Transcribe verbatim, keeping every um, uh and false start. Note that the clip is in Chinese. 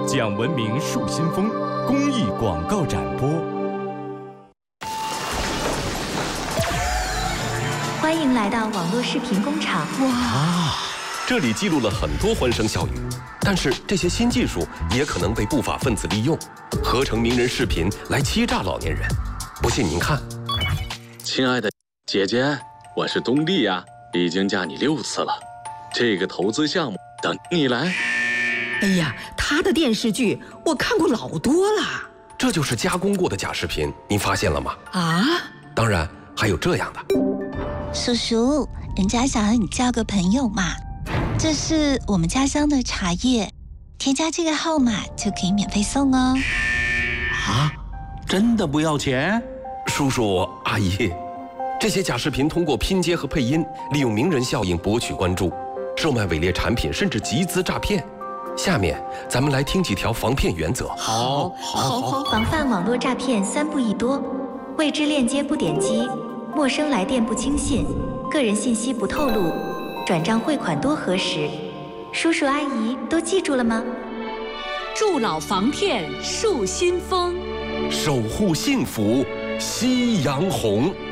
讲文明树新风公益广告展播。 欢迎来到网络视频工厂。 哇，这里记录了很多欢声笑语，但是这些新技术也可能被不法分子利用，合成名人视频来欺诈老年人。不信您看。 亲爱的姐姐，我是东丽呀，已经嫁你六次了，这个投资项目等你来。 哎呀，他的电视剧我看过老多了。 这就是加工过的假视频，您发现了吗？ 啊？ 当然还有这样的。 叔叔，人家想和你交个朋友嘛，这是我们家乡的茶叶，添加这个号码就可以免费送哦。 啊？真的不要钱？ 叔叔阿姨，这些假视频通过拼接和配音，利用名人效应博取关注，售卖伪劣产品，甚至集资诈骗。下面咱们来听几条防骗原则。 好，好，好。 防范网络诈骗三不一多：未知链接不点击，陌生来电不轻信，个人信息不透露，转账汇款多核实。叔叔阿姨都记住了吗？ 助老防骗树新风， 守护幸福夕阳红。